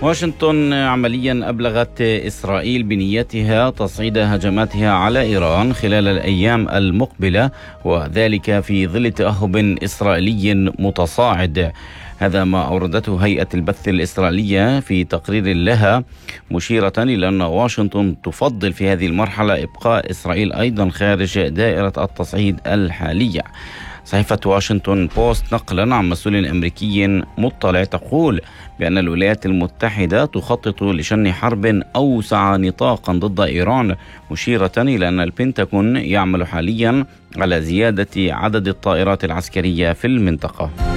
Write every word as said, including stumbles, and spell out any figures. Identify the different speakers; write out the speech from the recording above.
Speaker 1: واشنطن عمليا أبلغت إسرائيل بنيتها تصعيد هجماتها على إيران خلال الأيام المقبلة، وذلك في ظل تأهب إسرائيلي متصاعد. هذا ما أوردته هيئة البث الإسرائيلية في تقرير لها، مشيرة إلى أن واشنطن تفضل في هذه المرحلة إبقاء إسرائيل أيضا خارج دائرة التصعيد الحالية. صحيفة واشنطن بوست نقلا عن مسؤول أمريكي مطلع تقول بأن الولايات المتحدة تخطط لشن حرب أوسع نطاقا ضد إيران، مشيرة إلى أن البنتاغون يعمل حاليا على زيادة عدد الطائرات العسكرية في المنطقة.